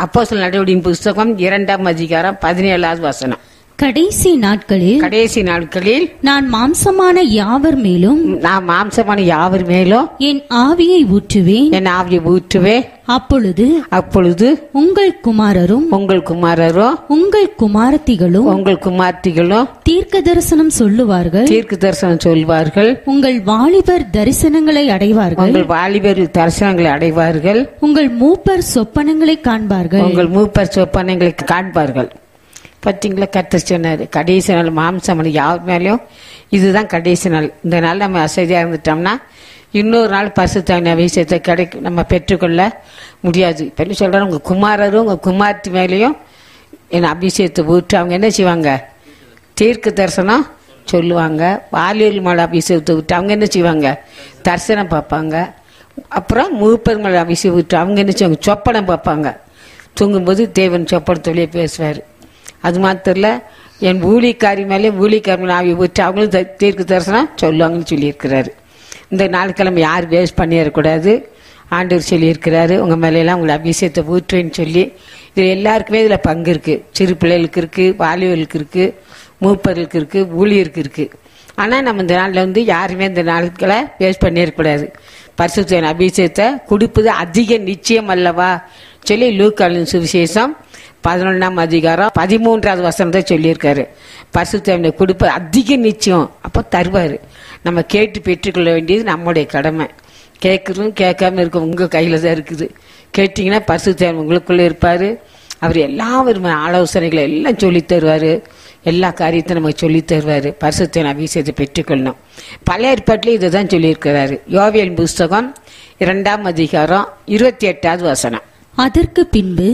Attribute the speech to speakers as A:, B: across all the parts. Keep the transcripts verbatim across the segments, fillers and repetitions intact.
A: அப்போஸ்தலர் நடவடிக்கையின் புஸ்தகம் இரண்டாம் அதிகாரம் பதினேழாவது வசனம்.
B: கடைசி நாட்களில்
A: கடைசி நாட்களில்
B: நான் மாம்சமான யாவர் மேலும்
A: நான் மாம்சமான யாவர் மேலும்
B: என் ஆவியை ஊற்றுவேன்.
A: என் ஆவியை ஊற்றுவே.
B: அப்பொழுது
A: அப்பொழுது
B: உங்கள் குமாரரும்
A: உங்கள் குமாரரும்
B: உங்கள் குமாரத்திகளும்
A: உங்கள் குமார்த்திகளும்
B: தீர்க்க தரிசனம் சொல்லுவார்கள்.
A: தீர்க்க தரிசனம் சொல்வார்கள்.
B: உங்கள் வாலிபர் தரிசனங்களை அடைவார்கள்.
A: உங்கள் வாலிபர் தரிசனங்களை அடைவார்கள்.
B: உங்கள் மூப்பர் சொப்பனங்களை காண்பார்கள்.
A: உங்கள் மூப்பர் சொப்பனங்களை காண்பார்கள். பார்த்தீங்களா, கர்த்தர் சொன்னார் கடைசி நாள் மாம்சம் யார் மேலேயும் இதுதான் கடைசி நாள். இந்த நாள் நம்ம அசதியாக இருந்துட்டோம்னா இன்னொரு நாள் பரிசுத்த அபிஷேகத்தை கிடைக்கும் நம்ம பெற்றுக்கொள்ள முடியாது. இப்போ என்ன சொல்கிறாங்க, உங்கள் குமாரரும் உங்கள் குமார்த்தி மேலேயும் என் அபிஷேகத்தை ஊற்றி அவங்க என்ன செய்வாங்க, தீர்க்க தரிசனம் சொல்லுவாங்க. வாலியல் மேலே அபிஷேகத்தை விட்டு அவங்க என்ன செய்வாங்க, தரிசனம் பார்ப்பாங்க. அப்புறம் மூப்பர் மேலே அபிஷேகம் விட்டு அவங்க என்ன செய்வாங்க, சொப்பனம் பார்ப்பாங்க. தூங்கும்போது தேவன் சொப்பனத்தோடையே பேசுவார். அது மாத்திரம் இல்லை, என் ஊழிக்காரி மேலே ஊழிக்காரி மேலே ஆவி ஊற்றி அவங்களும் தீர்க்க தரிசனம் சொல்லுவாங்கன்னு சொல்லியிருக்கிறாரு. இந்த நாட்கிழமை யார் வேஸ்ட் பண்ணிடக்கூடாது. ஆண்டவர் சொல்லியிருக்கிறாரு, உங்கள் மேலையெல்லாம் உங்களை அபிஷேகத்தை ஊற்றுவேன்னு சொல்லி. இது எல்லாருக்குமே இதில் பங்கு இருக்குது. சிறு பிள்ளைகளுக்கு இருக்குது, வாலிபர்களுக்கு இருக்குது, மூப்பர்களுக்கு இருக்குது, ஊழியருக்கு இருக்குது. ஆனால் நம்ம இந்த நாளில் வந்து யாருமே இந்த நாட்களை வேஸ்ட் பண்ணிடக்கூடாது. பரிசுத்த அபிஷேகத்தை கொடுப்பது அதிக நிச்சயம் அல்லவா சொல்லி லூக்காவின் சுவிசேஷம் பதினொன்றாம் அதிகாரம் பதிமூன்றாவது வசனத்தை சொல்லியிருக்காரு. பரிசுத்த கொடுப்பது அதிக நிச்சயம். அப்போ தருவார். நம்ம கேட்டு பெற்றுக்கொள்ள வேண்டியது நம்முடைய கடமை. கேட்குறதும் கேட்காம இருக்கும் உங்கள் கையில் தான் இருக்குது. கேட்டிங்கன்னா பரிசுத்த உங்களுக்குள்ளே இருப்பார். அவர் எல்லா விதமான ஆலோசனைகளை எல்லாம் சொல்லி தருவார். எல்லா காரியத்தையும் நமக்கு சொல்லி தருவார். பரிசுத்த அபிஷேகத்தை பெற்றுக்கொள்ளணும். பழைய ஏற்பாட்டிலே இதை தான் சொல்லியிருக்கிறாரு. யோவேல் புஸ்தகம் இரண்டாம் அதிகாரம் இருபத்தி எட்டாவது வசனம்.
B: அதற்கு பின்பு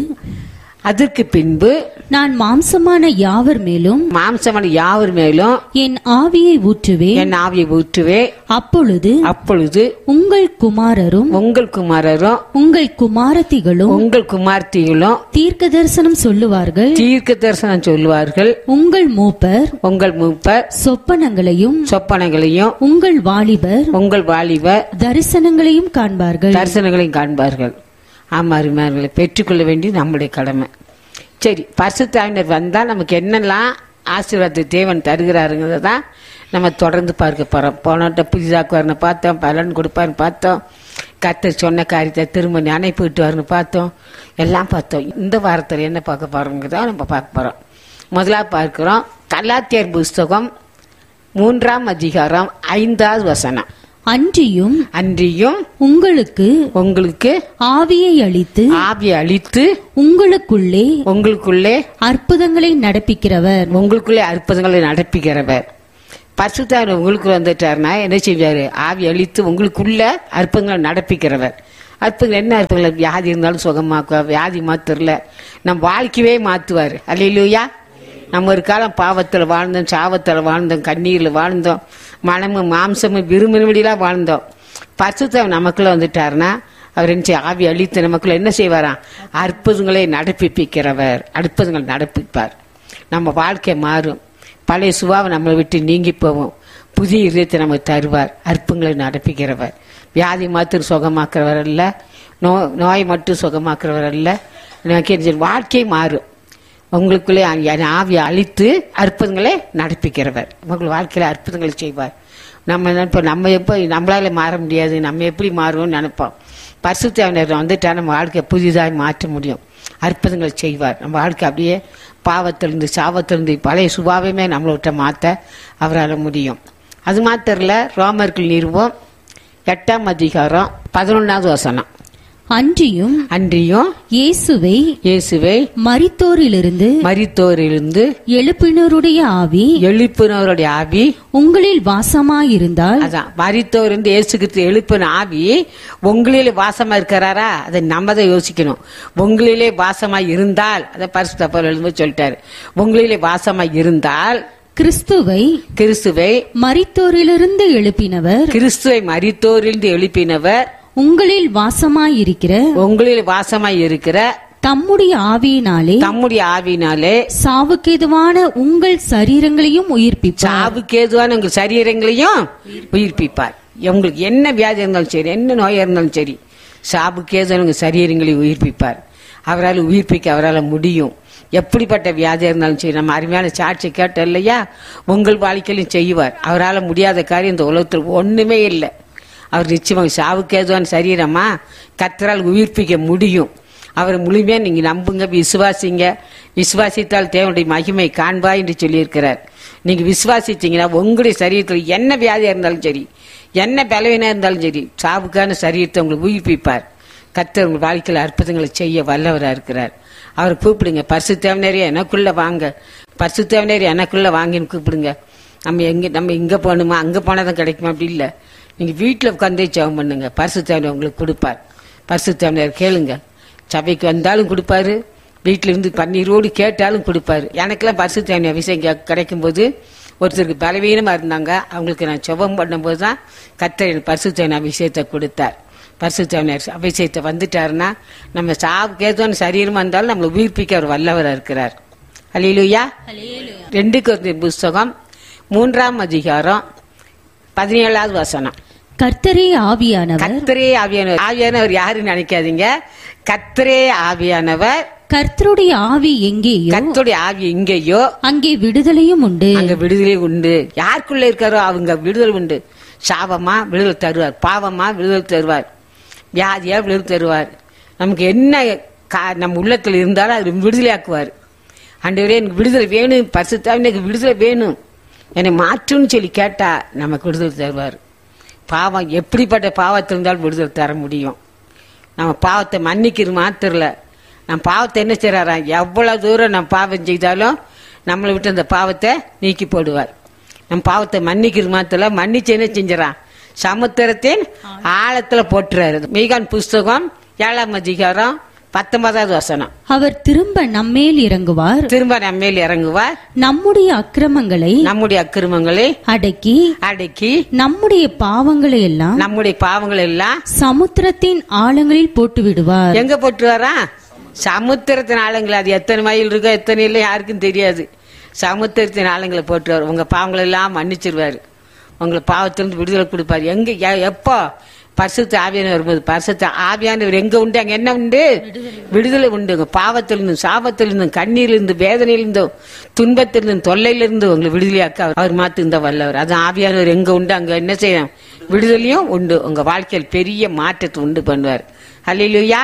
A: அதற்கு பின்பு
B: நான் மாம்சமான யாவர் மேலும்
A: மாம்சமான யாவர் மேலும்
B: என் ஆவியை ஊற்றுவேன்.
A: என் ஆவியை ஊற்றுவே.
B: அப்பொழுது
A: அப்பொழுது
B: உங்கள் குமாரரும்
A: உங்கள் குமாரரும்
B: உங்கள் குமாரத்திகளும்
A: உங்கள் குமார்த்திகளும்
B: தீர்க்க தரிசனம் சொல்லுவார்கள்.
A: தீர்க்க தரிசனம் சொல்லுவார்கள்.
B: உங்கள் மூப்பர்
A: உங்கள் மூப்பர்
B: சொப்பனங்களையும்
A: சொப்பனங்களையும்
B: உங்கள் வாலிபர்
A: உங்கள் வாலிபர்
B: தரிசனங்களையும் காண்பார்கள்.
A: தரிசனங்களையும் காண்பார்கள். ஆமாரிமார்களை பெற்றுக்கொள்ள வேண்டியது நம்முடைய கடமை. சரி, பரிசுத்த ஆவியானவர் வந்தால் நமக்கு என்னெல்லாம் ஆசீர்வாதத்தை தேவன் தருகிறாருங்கிறத தான் நம்ம தொடர்ந்து பார்க்க போகிறோம். போனோட்ட புதிதாக்குவார்னு பார்த்தோம், பலன் கொடுப்பாருன்னு பார்த்தோம், கர்த்தர் சொன்ன காரியத்தை திரும்ப நினைப்பிட்டு வரணும்னு பார்த்தோம், எல்லாம் பார்த்தோம். இந்த வாரத்தில் என்ன பார்க்க போகிறோங்கிறத நம்ம பார்க்க போகிறோம். முதலாக பார்க்கிறோம் கலாத்தியர் புஸ்தகம் மூன்றாம் அதிகாரம் ஐந்தாவது வசனம்.
B: அன்றியும்
A: அன்றியும்
B: உங்களுக்கு
A: உங்களுக்கு
B: ஆவியை அளித்து
A: ஆவியை அளித்து
B: உங்களுக்குள்ளே
A: உங்களுக்குள்ளே
B: அற்புதங்களை நடப்பிக்கிறவர்
A: உங்களுக்குள்ளே அற்புதங்களை நடப்பிக்கிறவர். பரிசுத்த ஆவியானவர் உங்களுக்கு வந்துட்டாருன்னா என்ன செய்வாரு, ஆவி அளித்து உங்களுக்குள்ள அற்புதங்களை நடப்பிக்கிறவர். அற்புதங்கள் என்ன அற்புதங்கள்? வியாதி இருந்தாலும் சுகமாக்குவார். வியாதி மாத்திரல நம்ம வாழ்க்கையே மாற்றுவார். அல்லேலூயா. நம்ம ஒரு காலம் பாவத்தில் வாழ்ந்தோம், சாவத்தில் வாழ்ந்தோம், கண்ணீரில் வாழ்ந்தோம், மனமும் மாம்சமும் விரும்பினபடியெல்லாம் வாழ்ந்தோம். பரிசுத்த நமக்குள்ள வந்துட்டாருன்னா அவர் என்ன ஆவி அழித்து நமக்குள்ள என்ன செய்வாராம், அற்புதங்களை நடப்பிப்பிக்கிறவர். அற்புதங்கள் நடப்பிப்பார். நம்ம வாழ்க்கை மாறும். பழைய சுபாவை நம்மளை விட்டு நீங்கி போவோம். புதிய இதயத்தை நமக்கு தருவார். அற்புதங்களை நடப்பிக்கிறவர். வியாதி மாத்திரம் சுகமாக்குறவர் அல்ல, நோ நோய் மட்டும் சுகமாக்குறவர் அல்ல. எனக்கு வாழ்க்கை மாறும். உங்களுக்குள்ளே ஆவியை அழித்து அற்புதங்களை நடப்பிக்கிறவர். உங்கள் வாழ்க்கையில் அற்புதங்களை செய்வார். நம்ம நினைப்போம் நம்ம எப்போ நம்மளால மாற முடியாது, நம்ம எப்படி மாறுவோம்னு நினைப்போம். பரிசுத்த ஆவியானவர் வந்துட்டா நம்ம வாழ்க்கையை புதிதாக மாற்ற முடியும். அற்புதங்களை செய்வார். நம்ம வாழ்க்கை அப்படியே பாவத்திலிருந்து சாவத்திலிருந்து பழைய சுபாவமே நம்மளை விட்ட மாற்ற அவரால் முடியும். அது மாத்திரல, ரோமர்கள் நிறுவம் எட்டாம் அதிகாரம் பதினொன்றாவது வசனம்.
B: அன்றியும்
A: அன்றியும்
B: இயேசுவை
A: இயேசுவை
B: மரித்தோரிலிருந்து
A: மரித்தோரிலிருந்து
B: எழுப்பினருடைய ஆவி
A: எழுப்பினவருடைய ஆவி
B: உங்களில் வாசமாயிருந்தால்,
A: அதான் மரித்தோர் இருந்து இயேசு கிறிஸ்து எழுப்பின ஆவி உங்களிலே வாசமா இருக்கிறாரா, அதை நம்ம தான் யோசிக்கணும். உங்களிலே வாசமா இருந்தால், அதை பரிசுத்த பவுல் எழுதும்போது சொல்லிட்டாரு, உங்களிலே வாசமா இருந்தால்
B: கிறிஸ்துவை
A: கிறிஸ்துவை
B: மரித்தோரிலிருந்து எழுப்பினவர்
A: கிறிஸ்துவை மரித்தோரிலிருந்து எழுப்பினவர்
B: உங்களில் வாசமாயிருக்கிற
A: உங்களில் வாசமாய் இருக்கிற
B: தம்முடைய ஆவியினாலே
A: தம்முடைய ஆவியினாலே
B: சாவுக்கேதுவான உங்கள் சரீரங்களையும் உயிர்ப்பிப்பார்.
A: சாவுக்கேதுவான உங்கள் சரீரங்களையும் உயிர்ப்பிப்பார். உங்களுக்கு என்ன வியாதி இருந்தாலும் சரி, என்ன நோயா இருந்தாலும் சரி, சாவுக்கேதுவான உங்கள் சரீரங்களை உயிர்ப்பிப்பார். அவரால் உயிர்ப்பிக்க அவரால் முடியும். எப்படிப்பட்ட வியாதியாக இருந்தாலும் சரி, நம்ம அருமையான சாட்சி கேட்டோம் இல்லையா, உங்கள் வாழ்க்கையிலும் செய்வார். அவரால் முடியாத காரியம் இந்த உலகத்தில் ஒன்றுமே இல்லை. அவர் நிச்சயமாக சாவுக்கு ஏதுவான சரீரமா கர்த்தரால் உயிர்ப்பிக்க முடியும். அவரை முழுமையாக நீங்கள் நம்புங்க, விசுவாசிங்க. விசுவாசித்தால் தேவனுடைய மகிமை காண்பா என்று சொல்லியிருக்கிறார். நீங்கள் விசுவாசித்தீங்கன்னா உங்களுடைய சரீரத்தில் என்ன வியாதியாக இருந்தாலும் சரி, என்ன பலவீனம் இருந்தாலும் சரி, சாவுக்கான சரீரத்தை உங்களுக்கு உயிர்ப்பிப்பார். கர்த்தர் உங்கள் வாழ்க்கையில் அற்புதங்களை செய்ய வல்லவராக இருக்கிறார். அவரை கூப்பிடுங்க, பரிசுத்தேவனரே எனக்குள்ள வாங்க, பரிசுத்தேவனரே எனக்குள்ள வாங்கின்னு கூப்பிடுங்க. நம்ம எங்கே நம்ம இங்கே போகணுமா, அங்கே போனால் தான் கிடைக்குமா, அப்படி இல்லை. நீங்கள் வீட்டில் உட்காந்தே ஜெபம் பண்ணுங்க, பரிசுத்தேவனர் உங்களுக்கு கொடுப்பார். பரிசுத்தேவனர் கேளுங்க, சபைக்கு வந்தாலும் கொடுப்பாரு, வீட்டில் இருந்து பன்னீரோடு கேட்டாலும் கொடுப்பாரு. எனக்கெல்லாம் பரிசுத்தேவனர் அபிஷேகம் கிடைக்கும் போது ஒருத்தருக்கு பலவீனமாக இருந்தாங்க, அவங்களுக்கு நான் ஜெபம் பண்ணும்போது தான் கர்த்தர் எனக்கு பரிசுத்தேவனர் அபிஷேகத்தை கொடுத்தார். பரிசுத்தேவனர் அபிஷேகத்தை வந்துட்டாருன்னா நம்ம சாவுக்கு ஏதுவான சரீரமாக இருந்தாலும் நம்மளை உயிர்ப்பிக்க அவர் வல்லவராக இருக்கிறார். அல்லேலூயா. ரெண்டு கொரிந்தியர் புஸ்தகம் மூன்றாம் அதிகாரம் பதினேழாவது வசனம்.
B: கர்த்தரே ஆவியானவர்.
A: கர்த்தரே ஆவியானவர். ஆவியானவர் யாருன்னு நினைக்காதீங்க, கர்த்தரே ஆவியானவர்.
B: கர்த்தருடைய ஆவி எங்கேயோ,
A: கர்த்தருடைய ஆவி எங்கேயோ
B: அங்கே விடுதலையும் உண்டு.
A: அங்க விடுதலை உண்டு. யாருக்குள்ள இருக்காரோ அவங்க விடுதலை உண்டு. சாபமா விடுதலை தருவார், பாவமா விடுதலை தருவார், வியாதியா விடுதலை தருவார். நமக்கு என்ன நம்ம உள்ளத்துல இருந்தாலும் அது விடுதலையாக்குவார். ஆண்டவரே எனக்கு விடுதலை வேணும், பரிசுத்த எனக்கு விடுதலை வேணும், என்னை மாற்றுன்னு சொல்லி கேட்டா நமக்கு விடுதலை தருவார். பாவம் எப்படிப்பட்ட பாவத்தில் இருந்தாலும் விடுதலை தர முடியும். நம்ம பாவத்தை மன்னிக்கிறது மாத்திரல, நம்ம பாவத்தை என்ன செய்யறாரா, எவ்வளவு தூரம் நம்ம பாவம் செய்தாலும் நம்மளை விட்டு அந்த பாவத்தை நீக்கி போடுவார். நம்ம பாவத்தை மன்னிக்கிறது மாத்திர மன்னிச்சு என்ன செஞ்சான், சமுத்திரத்தின் ஆழத்துல போட்டுறாரு. மீகான் புஸ்தகம் ஏழாம் அதிகாரம் பத்தொன்பதாவது வசனம்.
B: அவர் திரும்ப நம்மேல் இறங்குவார்,
A: திரும்ப நம்மேல் இறங்குவார்,
B: நம்முடைய அக்கிரமங்களை
A: நம்முடைய அக்கிரமங்களை
B: அடக்கி
A: அடக்கி
B: நம்முடைய பாவங்களை எல்லாம்
A: நம்முடைய பாவங்களை எல்லாம்
B: சமுத்திரத்தின் ஆழங்களில் போட்டு விடுவார்.
A: எங்க போட்டுவாரா, சமுத்திரத்தின் ஆழங்கள். அது எத்தனை மைல் இருக்கோ எத்தனை இல்லை யாருக்கும் தெரியாது. சமுத்திரத்தின் ஆழங்களை போட்டுவார். உங்க பாவங்களை எல்லாம் மன்னிச்சிருவாரு, உங்களை பாவத்திலிருந்து விடுதலை கொடுப்பாரு. எங்க எப்போ பரிசுத்த ஆவியானவர் வரும்போது, பரிசுத்த ஆவியானவர் எங்க உண்டு அங்க என்ன உண்டு, விடுதலை உண்டு. உங்க பாவத்திலிருந்தும் சாபத்திலிருந்தும் கண்ணீரிலிருந்து வேதனையிலிருந்தும் துன்பத்திலிருந்தும் தொல்லையிலிருந்து உங்களை விடுதலையாக்க அவர் மாத்து இந்த வல்லவர். அது ஆவியானவர் எங்க உண்டு அங்க என்ன செய்யும், விடுதலையும் உண்டு. உங்க வாழ்க்கையில் பெரிய மாற்றத்தை உண்டு பண்ணுவார். அல்லேலூயா.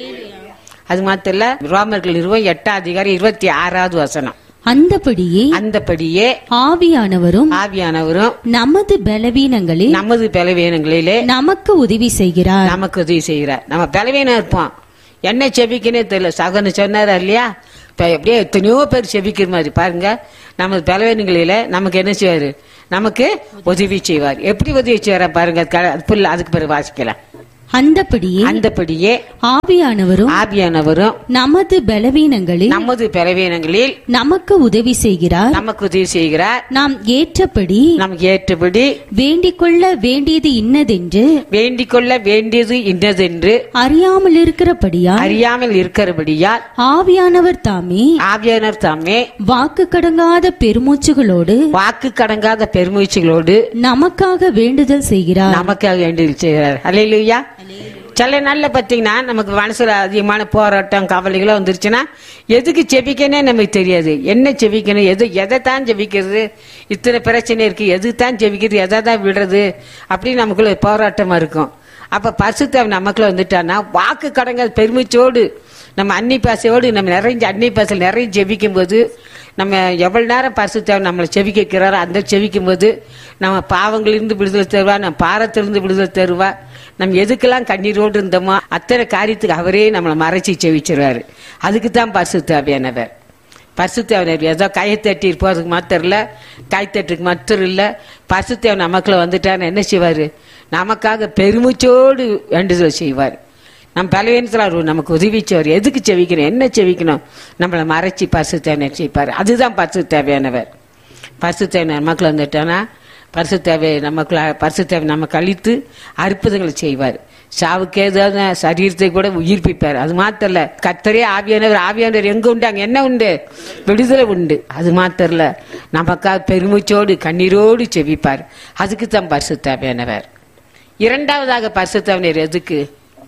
A: அது மாத்திரம் இல்ல, ரோமர்கள் நிறுவனம் எட்டாம் அதிகாரம் இருபத்தி ஆறாவது வசனம்.
B: அந்தபடியே
A: அந்தபடியே
B: ஆவியானவரும்
A: ஆவியானவரும்
B: நமது பலவீனங்களில்
A: நமது பலவீனங்களிலே
B: நமக்கு உதவி செய்கிறார்.
A: நமக்கு உதவி செய்கிறார். நம்ம பலவீனம் இருப்போம், என்ன செபிக்கனே தெரியல. சகன்னு சொன்னாரா இல்லையா, இப்ப எப்படியே எத்தனையோ பேர் செபிக்கிற மாதிரி பாருங்க. நமது பலவீனங்களில நமக்கு என்ன செய்வாரு, நமக்கு உதவி செய்வார். எப்படி உதவி செய்வார பாருங்க, அதுக்கு பிறகு வாசிக்கலாம்.
B: அந்தபடியே
A: அந்தபடியே
B: ஆவியானவரும்
A: ஆவியானவரும்
B: நமது பலவீனங்களில்
A: நமது பலவீனங்களில்
B: நமக்கு உதவி செய்கிறார்.
A: நமக்கு உதவி செய்கிறார்.
B: நாம் ஏற்றபடி
A: நமக்கு ஏற்றபடி
B: வேண்டிக் கொள்ள வேண்டியது இன்னதென்று
A: வேண்டிக் கொள்ள வேண்டியது இன்னதென்று
B: அறியாமல் இருக்கிறபடியால்
A: அறியாமல் இருக்கிறபடியால்
B: ஆவியானவர் தாமே
A: ஆவியானவர் தாமே
B: வாக்கு கடங்காத பெருமூச்சுகளோடு
A: வாக்கு கடங்காத பெருமூச்சுகளோடு
B: நமக்காக வேண்டுதல் செய்கிறார்.
A: நமக்காக வேண்டுதல் செய்கிறார். அல்லேலூயா. சில நாள்ல பாத்தீங்கன்னா நமக்கு மனசுல அதிகமான போராட்டம் கவலைகளும் வந்துருச்சுன்னா எதுக்கு செபிக்கனே நமக்கு தெரியாது. என்ன செபிக்கணும், எது எதைத்தான் செபிக்கிறது, இத்தனை பிரச்சனை இருக்கு, எது தான் செபிக்கிறது, எதை தான் விடுறது, அப்படின்னு நமக்குள்ள போராட்டமா இருக்கும். அப்ப பரிசுத்த நமக்குள்ள வந்துட்டான்னா வாக்கு கடங்க பெருமிச்சோடு நம்ம அன்னி பாசையோடு நம்ம நிறைஞ்ச அன்னி பாசையில் நிறைய ஜெபிக்கும் போது, நம்ம எவ்வளவு நேரம் பரிசுத்த நம்மளை செவிக்க வைக்கிறாரோ அந்த செவிக்கும் போது நம்ம பாவங்களிலிருந்து விடுதலை தருவா, நம்ம பாரத்திலிருந்து விடுதலை தருவா. நம்ம எதுக்கெல்லாம் கண்ணீரோடு இருந்தோமோ அத்தனை காரியத்துக்கு அவரே நம்மளை மறைச்சி செவிச்சிருவாரு. அதுக்கு தான் பரிசுத்த ஆவியானவர். பரிசுத்த ஆவியானவர் ஏதோ கைத்தட்டி போறதுக்கு மாத்திரம் இல்ல, கைத்தட்டுக்கு மாத்திரம் இல்ல, பரிசுத்த நமக்குள்ள வந்துட்டான்னு என்ன செய்வாரு, நமக்காக பெருமிச்சோடு வேண்டுதல் செய்வார். நம்ம பலவீனத்தில் அவர் நமக்கு உதவி செய்வார். எதுக்கு செவிக்கணும், என்ன செவிக்கணும், நம்மளை மறைச்சி பரிசுத்த செய்ப்பார். அதுதான் பரிசுத்த ஆவியானவர். பரிசுத்த நமக்குள்ள வந்துட்டானா பரிசுத்தாவை நமக்கு பரிசுத்தாவை நமக்கு அழித்து அற்புதங்களை செய்வார். சாவுக்கு ஏதாவது சரீரத்தை கூட உயிர்ப்பிப்பார். அது மாத்திரல, கர்த்தரே ஆவியானவர். ஆவியானவர் எங்க உண்டு அங்க என்ன உண்டு, விடுதலை உண்டு. அது மாத்திரல, நமக்காக பெருமிச்சோடு கண்ணீரோடு செவிப்பார். அதுக்கு தான் பரிசுத்த ஆவியானவர். இரண்டாவதாக பரிசுத்த ஆவியானவர் எதுக்கு,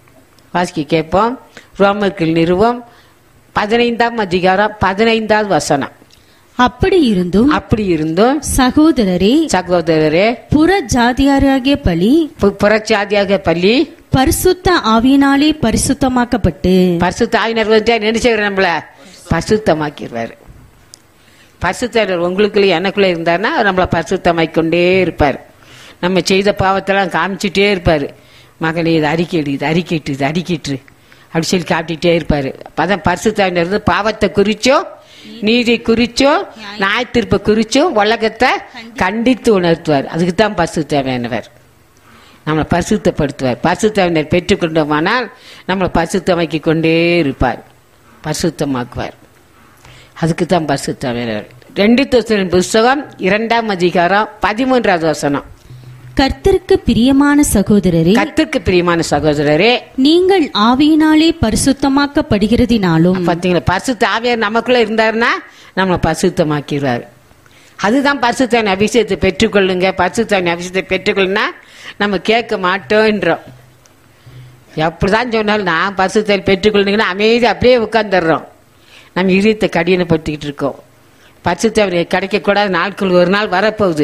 A: வாசிக்க கேட்போம். ரோமர்கள் நிறுவம் பதினைந்தாம் அதிகாரம் பதினைந்தாவது வசனம்.
B: அப்படி இருந்தும்
A: அப்படி இருந்தும்
B: சகோதரரே
A: சகோதரரே
B: புற ஜாதியாராகிய பலி
A: பு- புறச்சாதியாக பள்ளி
B: பரிசுத்த ஆவியினாலே பரிசுத்தமாக்கப்பட்டு
A: பரிசுத்த ஆவியானவர் வந்து நினைச்சுக்கிற நம்மள பரிசுத்தமாக்கிடுவாரு. பரிசுத்தர் உங்களுக்குள்ள எனக்குள்ள இருந்தாருன்னா அவர் நம்மளை பரிசுத்தமாக்கி கொண்டே இருப்பார். நம்ம செய்த பாவத்தெல்லாம் காமிச்சிட்டே இருப்பார். மகனே இது அறிக்கையிடு, இது அறிக்கைட்டு, இது அறிக்கிட்டு அப்படி சொல்லி காட்டிகிட்டே இருப்பார். அப்பதான் பரிசுத்தாவினர் இருந்து பாவத்தை குறிச்சோ நீதி குறிச்சோ நியாயத்தீர்ப்பை குறிச்சோ உலகத்தை கண்டித்து உணர்த்துவார். அதுக்கு தான் பரிசுத்தாவியானவர் நம்மளை பரிசுத்தப்படுத்துவார். பரிசுத்தாவினர் பெற்றுக்கொண்டோமானால் நம்மளை பரிசுத்தமாக்கி கொண்டே இருப்பார், பரிசுத்தமாக்குவார். அதுக்கு தான் பரிசுத்தாவியானவர். ரெண்டு தோசனின் புஸ்தகம் இரண்டாம் அதிகாரம் பதிமூன்றாவது வசனம்.
B: கர்த்தருக்கு பிரியமான சகோதரரே
A: கர்த்தருக்கு பிரியமான சகோதரரே
B: நீங்கள் ஆவியினாலே பரிசுத்தமாக்கப்படுகிறதினாலும்.
A: பாத்தீங்களா, பரிசுத்த ஆவியார் நமக்குள்ள இருந்தாருன்னா நம்மளை பரிசுத்தமாக்கிறார். அதுதான் பரிசுத்தாவின் அபிஷேகத்தை பெற்றுக்கொள்ளுங்க. பரிசுத்தாவின் அபிஷேகத்தை பெற்றுக்கொள்ளுனா நம்ம கேட்க மாட்டோன்றோம். எப்படிதான் சொன்னாலும் நான் பரிசுத்தாவை பெற்றுக்கொள்ளுங்கன்னா அமைதி அப்படியே உட்கார்ந்துடுறோம். நம்ம இதயத்தை கடினப்படுத்திக்கிட்டு இருக்கோம். பரிசுத்தாவை கிடைக்கக்கூடாத நாட்கள் ஒரு நாள் வரப்போகுது.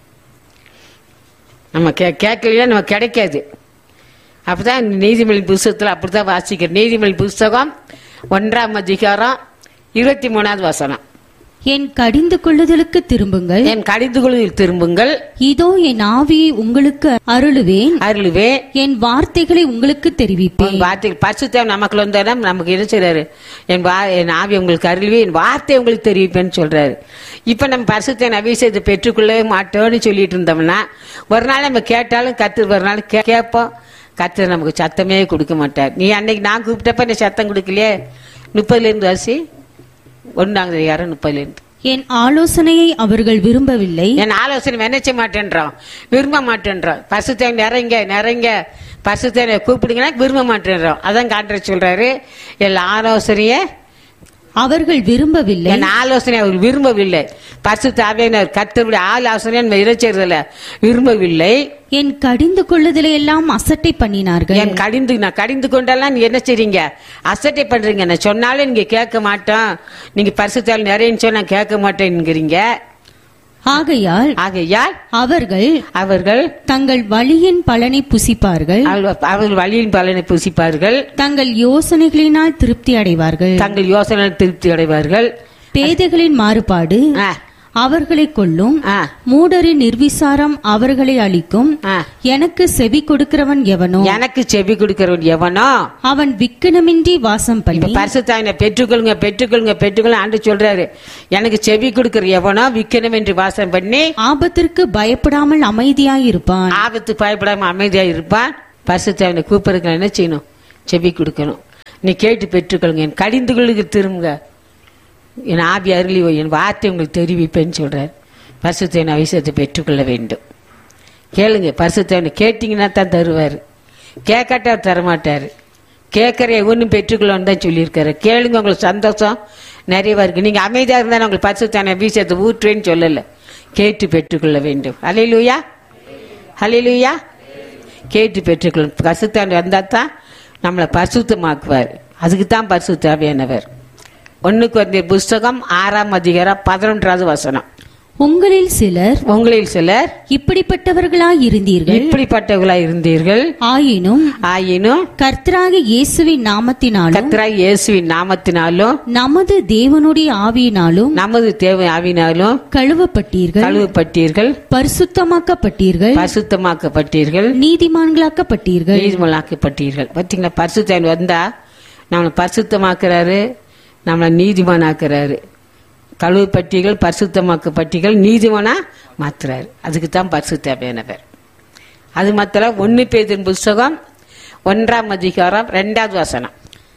A: நம்ம கே கேட்கலையா நம்ம கிடைக்காது. அப்பதான் நீதிமொழி புஸ்தகத்தில் அப்படித்தான் வாசிக்கிறோம். நீதிமொழி புஸ்தகம் ஒன்றாம் அதிகாரம் இருபத்தி மூணாவது வசனம்.
B: என் கடிந்து கொள்ளுதலுக்கு திரும்புங்கள்,
A: என் கடிந்து கொள்ளுதல் திரும்புங்கள்,
B: இதோ என் ஆவியை உங்களுக்கு அருளுவேன்,
A: அருளுவே
B: என் வார்த்தைகளை உங்களுக்கு தெரிவிப்பேன்.
A: வார்த்தைகள் பரிசுத்தம் நமக்குள்ள வந்தா நமக்கு என்ன செய்றாரு, என் வா என் ஆவி உங்களுக்கு அருள்வே, என் வார்த்தை உங்களுக்கு தெரிவிப்பேன்னு சொல்றாரு. இப்ப நம்ம பரிசுத்த அபிஷேகத்தை பெற்றுக்கொள்ளவே மாட்டோம்னு சொல்லிட்டு இருந்தோம்னா ஒரு நாள் நம்ம கேட்டாலும் கத்து ஒரு நாள் கேட்போம், கத்து நமக்கு சத்தமே கொடுக்க மாட்டார். நீ அன்னைக்கு நான் கூப்பிட்டப்ப நீ சத்தம் கொடுக்கலையே. முப்பதுல இருந்து வாசி ஒன்னாங்க யாரும் முப்பதுல இருந்து.
B: என் ஆலோசனையை அவர்கள் விரும்பவில்லை,
A: என் ஆலோசனை நினைச்ச மாட்டேன்றோம், விரும்ப மாட்டேன்றோம். பரிசுத்த நிறைங்க நிறைங்க பரிசுத்த கூப்பிடுங்கன்னா விரும்ப மாட்டேன்றோம். அதான் காட்டுற சொல்றாரு, என் ஆலோசனைய
B: அவர்கள் விரும்பவில்லை,
A: என் ஆலோசனை அவர் விரும்பவில்லை. பரிசுத்த ஆவியானவர் கர்த்தருடைய ஆலோசனை நம்ம இறைச்சறதுல விரும்பவில்லை.
B: என் கடிந்து கொள்ளுதலை எல்லாம் அசட்டை பண்ணினார்கள்.
A: என் கடிந்து நான் கடிந்து கொண்டெல்லாம் நீ என்ன செய்றீங்க, அசட்டை பண்றீங்க. நான் சொன்னாலும் நீங்க கேட்க மாட்டோம், நீங்க பரிசுத்தால் நிறையன்னு சொன்னா கேட்க மாட்டேங்கிறீங்க.
B: ஆகையால்
A: ஆகையால்
B: அவர்கள்
A: அவர்கள்
B: தங்கள் வழியின் பலனை புசிப்பார்கள்,
A: அவர்கள் வழியின் பலனை புசிப்பார்கள்,
B: தங்கள் யோசனைகளினால் திருப்தி அடைவார்கள்,
A: தங்கள் யோசனை திருப்தி அடைவார்கள்.
B: பேதைகளின் மாறுபாடு
A: ஆ,
B: அவர்களை கொல்லும்,
A: ஆ,
B: மூடரின் நிர்விசாரம் அவர்களை அழிக்கும்.
A: ஆ.
B: எனக்கு செவி கொடுக்கிறவன் எவனோ,
A: எனக்கு செவி கொடுக்கிறவன் எவனோ
B: அவன் விக்கனமின்றி வாசம் பண்ணி.
A: பரிசுத்தாவினை பெற்றுக்கொள்ளுங்க பெற்றுக்கொள்ளுங்க பெற்றுக்கொள்ள ஆண்டு சொல்றாரு. எனக்கு செவி கொடுக்கிற எவனோ விக்கணும் என்று வாசம் பண்ணி
B: ஆபத்திற்கு பயப்படாமல் அமைதியாயிருப்பான்.
A: ஆபத்து பயப்படாம அமைதியா இருப்பான். பரிசுத்தாவினை கூப்பிடுங்க என்ன செய்யணும், செவி கொடுக்கணும். நீ கேட்டு பெற்றுக்கொள்ளுங்க, என் கடிந்து கொள்ளுங்க திரும்புங்க, என் ஆவி அருளி என் வார்த்தை உங்களுக்கு தெரிவிப்பேன்னு சொல்றாரு. பரிசுத்தாவின் அபிஷேகத்தை பெற்றுக்கொள்ள வேண்டும். கேளுங்க, பரிசுத்தாவினை கேட்டீங்கன்னா தான் தருவார், கேட்காட்டா தரமாட்டாரு. கேட்கற ஒன்றும் பெற்றுக்கொள்ளன்னு தான் சொல்லியிருக்காரு. கேளுங்க, உங்களுக்கு சந்தோஷம் நிறையவா இருக்கு. நீங்க அமைதியா இருந்தா உங்களுக்கு பரிசுத்தாவின் அபிஷேகத்தை ஊற்றுவேன்னு சொல்லல, கேட்டு பெற்றுக்கொள்ள வேண்டும். ஹல்லேலூயா ஹல்லேலூயா. கேட்டு பெற்றுக்கொள்ளும். பரிசுத்தாவின் வந்தா தான் நம்மளை பரிசுத்தமாக்குவார். அதுக்கு தான் பரிசுத்த ஆவியானவர். ஒன்னு கொரிந்தியர் புஸ்தகம் ஆறாம் அதிகாரம் பதினொன்றாவது வசனம்.
B: உங்களில் சிலர்
A: உங்களில் சிலர்
B: இப்படிப்பட்டவர்களாய் இருந்தீர்கள்,
A: இப்படிப்பட்டவர்களாய் இருந்தீர்கள்.
B: ஆயினும்
A: ஆயினும்
B: கர்த்தராகிய இயேசுவின் நாமத்தினாலும்
A: கர்த்தராகிய இயேசுவின் நாமத்தினாலும்
B: நமது தேவனுடைய ஆவியினாலும்
A: நமது தேவ ஆவியினாலும்
B: கழுவப்பட்டீர்கள்,
A: கழுவப்பட்டீர்கள்,
B: பரிசுத்தமாக்கப்பட்டீர்கள்,
A: பரிசுத்தமாக்கப்பட்டீர்கள்,
B: நீதிமான்களாக்கப்பட்டீர்கள்.
A: நீதிமானாக்கப்பட்டீர்கள். பார்த்தீங்களா, பரிசுத்தன் வந்தா நம்மளை பரிசுத்தமாக்குறாரு, நம்மளை நீதிமானாக்குறாரு. கழுவப்பட்டீர்கள், பரிசுத்தமாக்கப்பட்டீர்கள், நீதிமானா மாத்துறாரு. அதுக்கு தான் பரிசுத்த ஆவியானவர். அது மாத்திர ஒன்னு பேதுரு புஸ்தகம் ஒன்றாம் அதிகாரம் இரண்டாவது வசனம்.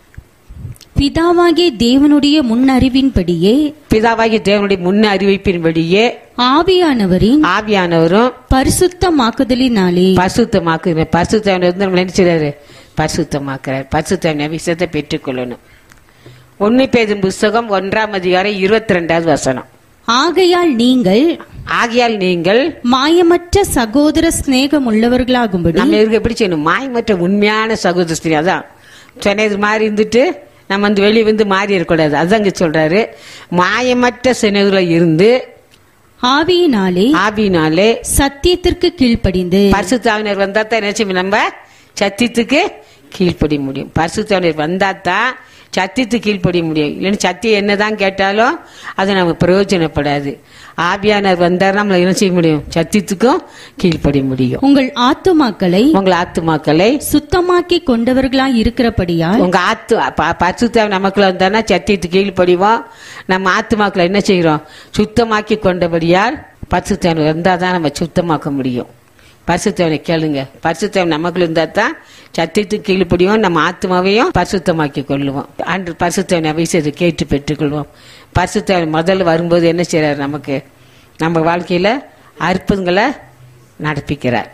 B: பிதாவாகிய தேவனுடைய முன்னறிவின்படியே
A: பிதாவாகிய தேவனுடைய முன்ன அறிவிப்பின்படியே
B: ஆவியானவரின்
A: ஆவியானவரும்
B: பரிசுத்தமாக்குதலினாலே
A: பரிசுத்தமாக்குற பரிசுத்த நினைச்சாரு பரிசுத்தமாக்குறார். பரிசுத்த அபிஷேகத்தை பெற்றுக்கொள்ளணும். ஒன்னு பேதுரு புஸ்தகம் ஒன்றாம் அதிகாரம் இருபத்தி ரெண்டாவது வசனம்.
B: ஆகையால் நீங்கள்
A: ஆகையால் நீங்கள்
B: மாயமற்ற சகோதர சிநேகம் உள்ளவர்களாகும்படி
A: நம்ம இவருக்கு எப்படி செய்யணும், மாயமற்ற உண்மையான சகோதர ஸ்திரீ. அதான் சொன்னது மாதிரி இருந்துட்டு நம்ம வந்து வெளியே வந்து மாறி இருக்கக்கூடாது. அதுதாங்க சொல்றாரு. மாயமற்ற சினதுல இருந்து
B: ஆவியினாலே
A: ஆவியினாலே
B: சத்தியத்திற்கு கீழ்ப்படிந்து.
A: பரிசுத்தாவினர் வந்தா தான் என்ன செய்யும்? நம்ம சத்தியத்துக்கு கீழ்ப்படிய முடியும். பரிசுத்தாவினர் வந்தா தான் சத்தியத்துக்கு கீழ்ப்படிய முடியும். இல்லைன்னு சத்தியம் என்னதான் கேட்டாலும் அது நமக்கு பிரயோஜனப்படாது. ஆவியானவர் வந்தார் நம்மள என்ன செய்ய முடியும்? சத்தியத்துக்கும் கீழ்ப்படிய முடியும்.
B: உங்கள் ஆத்துமாக்களை
A: உங்கள் ஆத்துமாக்களை
B: சுத்தமாக்கி கொண்டவர்களாய் இருக்கிறபடியால்.
A: உங்க ஆத்து பரிசுத்தாவி நமக்குள்ள வந்தானா சத்தியத்துக்கு கீழ்ப்படிவோம். நம்ம ஆத்துமாக்களை என்ன செய்யறோம்? சுத்தமாக்கி கொண்டபடியால். பரிசுத்தாவி வந்தாதான் நம்ம சுத்தமாக்க முடியும். பரிசுத்தவனை கேளுங்க. பரிசுத்தவன் நமக்குள்ள இருந்தா தான் சத்தியத்துக்கு கீழ்ப்படியும். நம்ம ஆத்மாவையும் பரிசுத்தமாக்கி கொள்ளுவோம். அன்று பரிசுத்தவனை அபிஷேகத்தை கேட்டு பெற்றுக்கொள்வோம். பரிசுத்தவன் முதல்ல வரும்போது என்ன செய்யறாரு? நமக்கு நம்ம வாழ்க்கையில அற்புதங்களை நடப்பிக்கிறார்.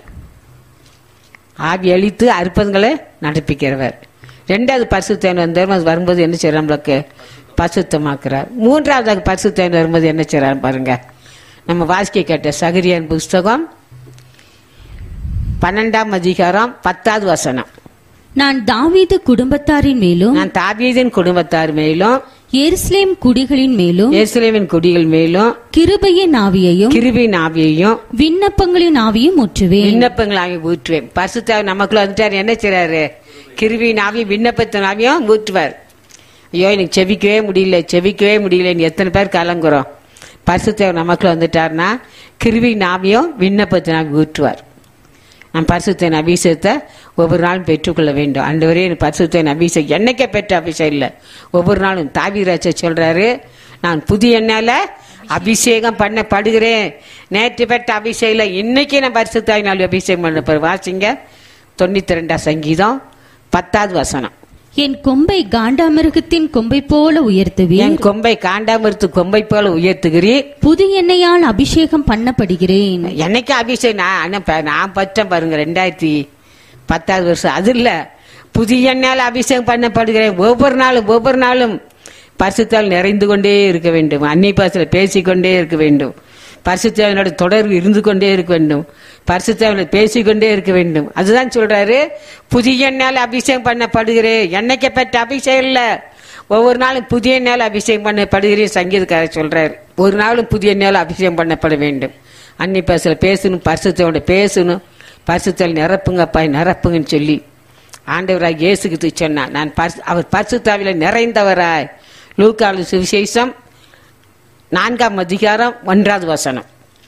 A: ஆவி அழித்து அற்புதங்களை நடப்பிக்கிறவர். ரெண்டாவது பரிசுத்தவன் வந்தார் வரும்போது என்ன செய்யறார்? நம்மளுக்கு பரிசுத்தமாக்குறார். மூன்றாவது பரிசுத்தவன் வரும்போது என்ன செய்யறாரு பாருங்க. நம்ம வாசிக்க கேட்ட சகரியான் புஸ்தகம் பன்னெண்டாம் அதிகாரம் பத்தாவது வசனம்.
B: நான் தாவீது குடும்பத்தாரின் மேலும்
A: நான் தாவீதின் குடும்பத்தார் மேலும்
B: எருசலேம் குடிகளின் மேலும்
A: எருசலேமின் குடிகள் மேலும்
B: கிருபையின் ஆவியையும்
A: கிருபையின் ஆவியையும்
B: விண்ணப்பங்களின் ஆவியும் ஊற்றுவேன்.
A: விண்ணப்பங்கள் ஆவி ஊற்றுவேன். பரிசுத்தாவி நமக்குள்ள வந்துட்டார். என்ன செய்றாரு? கிருபையின் ஆவி விண்ணப்பத்தின் ஆவியும் ஊற்றுவார். ஐயோ எனக்கு செபிக்கவே முடியல செபிக்கவே முடியல எத்தனை பேர் கலங்குறோம். பரிசுத்தாவி நமக்குள்ள வந்துட்டார்னா கிருபையின் ஆவியும் விண்ணப்பத்தின் ஆவி ஊற்றுவார். நான் பரிசுத்தன் அபிஷேகத்தை ஒவ்வொரு நாளும் பெற்றுக்கொள்ள வேண்டும். ஆண்டவரே எனக்கு பரிசுத்தன் அபிஷேகம் என்னைக்கே பெற்ற அபிஷேகம் இல்லை, ஒவ்வொரு நாளும். தாவீது சொல்றாரு, நான் புதிய எண்ணால அபிஷேகம் பண்ணப்படுகிறேன். நேற்று பெற்ற அபிஷேகம் இன்னைக்கு நான் பரிசுத்தாவினால் அபிஷேகம் பண்ண. வாசிங்க தொண்ணூத்தி ரெண்டாம் சங்கீதம் பத்தாவது வசனம்.
B: என் கொம்பை காண்டாமிருகத்தின் கொம்பை போல உயர்த்துவேன்.
A: என் கொம்பை காண்டாமிருத்து கொம்பை போல உயர்த்துகிறேன்.
B: புது எண்ணெயால் அபிஷேகம் பண்ணப்படுகிறேன். என்னைக்கு
A: அபிஷேகம் நான் நான் பச்சேன் பாருங்க. ரெண்டாயிரத்தி பத்தாவது வருஷம் அது இல்ல, புதிய எண்ணெயால் அபிஷேகம் பண்ணப்படுகிறேன். ஒவ்வொரு நாளும் ஒவ்வொரு நாளும் பரிசுத்தால் நிறைந்து கொண்டே இருக்க வேண்டும். அன்னை பாசல பேசிக்கொண்டே இருக்க வேண்டும். பரிசுத்தாவினோட தொடர்பு இருந்து கொண்டே இருக்க வேண்டும். பரிசுத்தாவில பேசிக்கொண்டே இருக்க வேண்டும். அதுதான் சொல்றாரு, புதிய எண்ணெயால் அபிஷேகம் பண்ணப்படுகிறேன். என்னைக்கு பெற்ற அபிஷேகம் இல்ல, ஒவ்வொரு நாளும் புதிய எண்ணெயால் அபிஷேகம் பண்ணப்படுகிறேன். சங்கீதக்காரர் சொல்றாரு, ஒரு நாளும் புதிய எண்ணெயால் அபிஷேகம் பண்ணப்பட வேண்டும். அன்னை பாசல பேசணும், பரிசுத்தோட பேசணும். பரிசுத்தால் நிரப்புங்கப்பா நிரப்புங்கன்னு சொல்லி ஆண்டவராய் இயேசுக்கு சொன்னா, நான் அவர் பரிசுத்தாவில நிறைந்தவராய். லூக்காலு சுவிசேஷம் நான்காம் அதிகாரம் ஒன்றாவது வசனம்.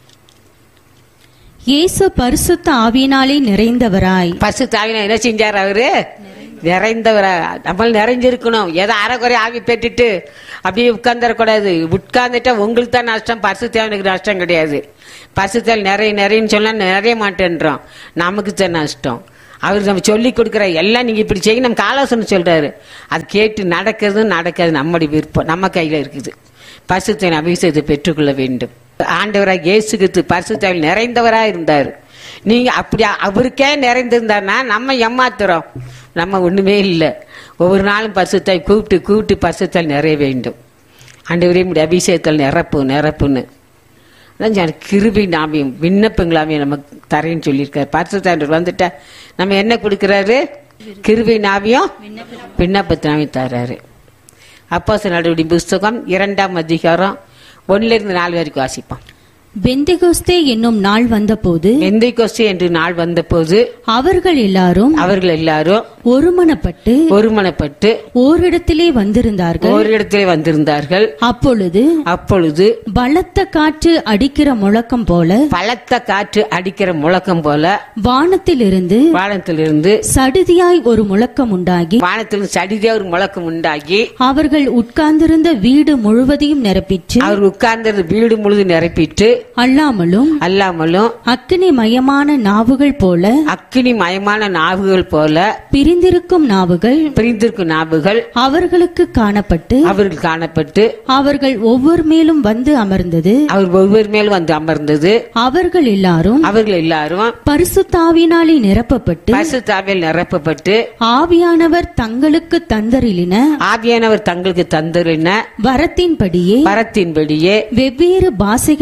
B: இயேசு பரிசுத்த ஆவியினாலே நிறைந்தவராய்.
A: பரிசுத்த ஆவியினால என்ன செஞ்சார்? அவரு நிறைந்தவரா. நம்ம நிறைஞ்சிருக்கணும். ஏதோ அரைக்குறை ஆவி பெற்றுட்டு அப்படியே உட்கார்ந்துடக்கூடாது. உட்கார்ந்துட்டா உங்களுக்கு தான் நஷ்டம், பரிசுத்தாவினுக்கு நஷ்டம் கிடையாது. பரிசுத்தால் நிறைய நிறையன்னு சொன்னா நிறைய மாட்டேன்றோம், நமக்கு தான் நஷ்டம். அவருக்கு நம்ம சொல்லி கொடுக்குற எல்லாம் நீங்க இப்படி செய்ய நமக்கு ஆலோசனை சொல்றாரு. அது கேட்டு நடக்கிறது நடக்காது நம்முடைய விருப்பம், நம்ம கையில இருக்குது. பரிசுத்தாவின் அபிஷேகத்தை பெற்றுக்கொள்ள வேண்டும். ஆண்டவராக இயேசு கிறிஸ்து பரிசுத்தாவில் நிறைந்தவரா இருந்தார். நீங்க அப்படி அவருக்கே நிறைந்திருந்தாருன்னா நம்ம ஏமாத்துறோம், நம்ம ஒண்ணுமே இல்லை. ஒவ்வொரு நாளும் பரிசுத்தாய் கூப்பிட்டு கூப்பிட்டு பரிசுத்தால் நிறைய வேண்டும். ஆண்டவரே இப்படி அபிஷேகத்தால் நிரப்பு நிரப்புன்னு அதான் கிருபை நாமியும் விண்ணப்பங்களாமையும் நமக்கு தரேன்னு சொல்லியிருக்காரு. பரிசுத்தாண்டவர் வந்துட்டா நம்ம என்ன கொடுக்கிறாரு? கிருபை நாவியும் விண்ணப்பத்தினாவையும் தர்றாரு. அப்போஸ்தலர் நடவடிக்கைகளின் புஸ்தகம் இரண்டாம் அதிகாரம் ஒன்னுல இருந்து நாலு வரைக்கும் வாசிப்போம்.
B: பெந்தெகோஸ்தே என்னும் நாள் வந்தபோது
A: பெந்தெகோஸ்தே என்று நாள் வந்தபோது
B: அவர்கள் எல்லாரும்
A: அவர்கள் எல்லாரும்
B: ஒருமனப்பட்டு
A: ஒருமனப்பட்டு
B: ஓரிடத்திலே வந்திருந்தார்கள்
A: ஓரிடத்திலே வந்திருந்தார்கள்.
B: அப்பொழுது
A: அப்பொழுது
B: பலத்த காற்று அடிக்கிற முழக்கம் போல
A: பலத்த காற்று அடிக்கிற முழக்கம் போல
B: வானத்திலிருந்து
A: வானத்திலிருந்து
B: சடுதியாய் ஒரு முழக்கம் உண்டாகி
A: வானத்திலிருந்து சடுதியாய் ஒரு முழக்கம் உண்டாகி
B: அவர்கள் உட்கார்ந்திருந்த வீடு முழுவதையும் நிரப்பிற்று
A: அவர் உட்கார்ந்திருந்த வீடு முழுவதும் நிரப்பிட்டு
B: அல்லாமலும்
A: அல்லாமலும்
B: அக்கினி மயமான நாவுகள் போல
A: அக்கினி மயமான நாவுகள் போல
B: பிரிந்திருக்கும் நாவுகள்
A: பிரிந்திருக்கும் நாவுகள்
B: அவர்களுக்கு காணப்பட்டு
A: அவர்கள் காணப்பட்டு
B: அவர்கள் ஒவ்வொரு மேலும் வந்து அமர்ந்தது
A: அவர் ஒவ்வொரு மேலும் வந்து அமர்ந்தது.
B: அவர்கள் எல்லாரும்
A: அவர்கள் எல்லாரும்
B: பரிசுத்தாவினாலே நிரப்பப்பட்டு
A: பரிசுத்தாவியால் நிரப்பப்பட்டு
B: ஆவியானவர் தங்களுக்கு தந்தரிலின
A: ஆவியானவர் தங்களுக்கு தந்தரின
B: வரத்தின்படியே
A: வரத்தின்படியே
B: வெவ்வேறு பாஷைகளிலே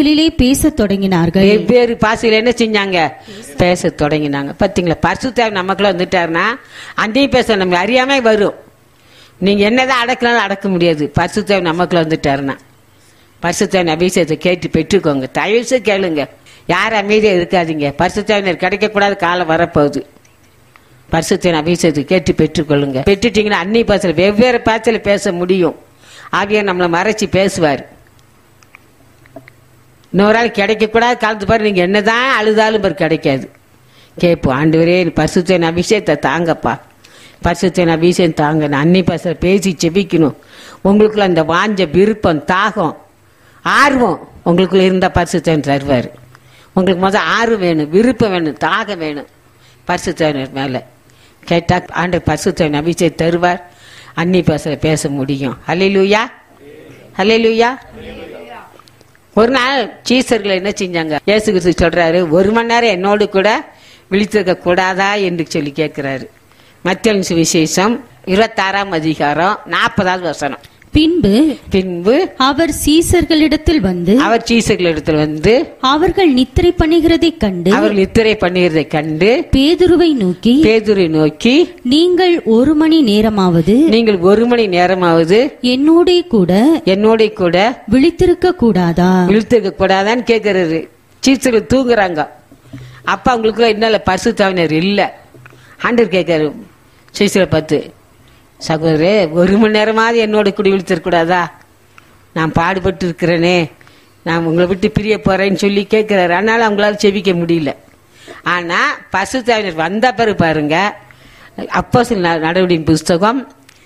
B: பேசத் தொடங்கினார்கள்.
A: வெவ்வேறு பாசையில என்ன செஞ்சாங்க? பேச தொடங்கினாங்க. பாத்தீங்களா, பரிசுத்த நமக்குள்ள வந்துட்டாருன்னா அந்தையும் பேச நம்ம அறியாம வரும். நீங்க என்னதான் அடக்கினாலும் அடக்க முடியாது. பரிசுத்த நமக்குள்ள வந்துட்டாருன்னா பரிசுத்த அபிஷேகத்தை கேட்டு பெற்றுக்கோங்க. தயவுசு கேளுங்க. யார் அமைதியா இருக்காதீங்க. பரிசுத்தவினர் கிடைக்க கூடாத காலம் வரப்போகுது. பரிசுத்த அபிஷேகத்தை கேட்டு பெற்றுக்கொள்ளுங்க. பெற்றுட்டீங்கன்னா அன்னி பாசல வெவ்வேறு பாசல பேச முடியும். ஆவியார் நம்மளை மறைச்சி பேசுவார். இன்னொரு ஆள் கிடைக்க கூடாது காலத்து பாரு, நீங்க என்னதான் அழுதாலும் பாரு கிடைக்காது. கேட்போம், ஆண்டவரே பரிசுத்த அபிஷேகத்தை தாங்கப்பா, பரிசுத்த அபிஷேகம் தாங்க. அன்னி பாசல பேசி செபிக்கணும். உங்களுக்குள்ள அந்த வாஞ்ச விருப்பம், தாகம், ஆர்வம் உங்களுக்குள்ள இருந்தா பரிசுத்தன் தருவார். உங்களுக்கு முதல் ஆர்வம் வேணும், விருப்பம் வேணும், தாகம் வேணும். பரிசுத்தவர் மேல கேட்டா ஆண்டவர் பரிசுத்தவன் அபிஷேகம் தருவார். அன்னி பாசல பேச முடியும். ஹல்லேலூயா, ஹல்லேலூயா. ஒரு நாள் சீசர்கள் என்ன செஞ்சாங்க? இயேசு கிறிஸ்து சொல்றாரு, ஒரு மணி நேரம் என்னோடு கூட விழித்திருக்க கூடாதா என்று சொல்லி கேட்கிறாரு. மத்தேயு சுவிசேஷம் இருபத்தாறாம் அதிகாரம் நாற்பதாவது வசனம்.
B: பின்பு
A: பின்பு
B: அவர் சீசர்களிடத்தில் வந்து
A: அவர் சீசர்களிடத்தில் வந்து
B: அவர்கள் நித்திரை பண்ணுகிறதை கண்டு
A: அவர்கள் நித்திரை பண்ணுகிறதை கண்டு
B: பேதுருவை நோக்கி
A: பேதுரை நோக்கி
B: நீங்கள் ஒரு மணி நேரமாவது
A: நீங்கள் ஒரு மணி நேரமாவது
B: என்னோட கூட
A: என்னோட கூட
B: விழித்திருக்க கூடாதா
A: விழித்திருக்க கூடாதான்னு கேட்கிறாரு. சீசர்கள் தூங்குறாங்க. அப்ப அவங்களுக்குள்ள என்ன பரிசுத்தாவினர் இல்ல. ஆண்டவர் கேட்காரு சீசரை பார்த்து, சகோதரே ஒரு மணி நேரமாவது என்னோட கூட விழித்திருக்கூடாதா? நான் பாடுபட்டு இருக்கிறேனே, நான் உங்களை விட்டு பிரிய போறேன்னு சொல்லி கேட்கிறாரு. அதனால அவங்களால செவிக்க முடியல. ஆனா பரிசுத்தாவினர் வந்த பிறகு பாருங்க, அப்போஸ்தலர் நடவடிக்கையின் புஸ்தகம்